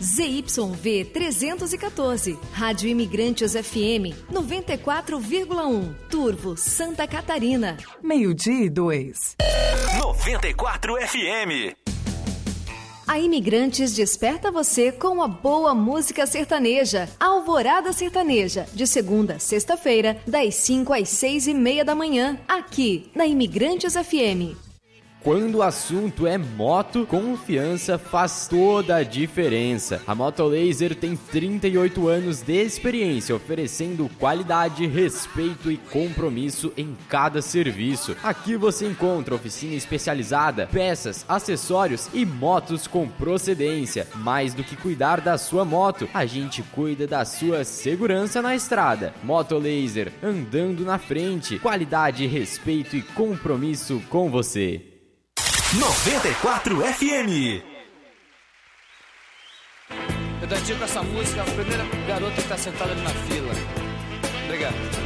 ZYV 314, Rádio Imigrantes FM 94,1, Turvo, Santa Catarina. 12:02. 94 FM. A Imigrantes desperta você com a boa música sertaneja. Alvorada Sertaneja, de segunda a sexta-feira, das 5 às 6:30 da manhã, aqui na Imigrantes FM. Quando o assunto é moto, confiança faz toda a diferença. A Motolaser tem 38 anos de experiência, oferecendo qualidade, respeito e compromisso em cada serviço. Aqui você encontra oficina especializada, peças, acessórios e motos com procedência. Mais do que cuidar da sua moto, a gente cuida da sua segurança na estrada. Motolaser, andando na frente. Qualidade, respeito e compromisso com você. 94 FM. Eu dedico essa música à primeira garota que tá sentada ali na fila. Obrigado.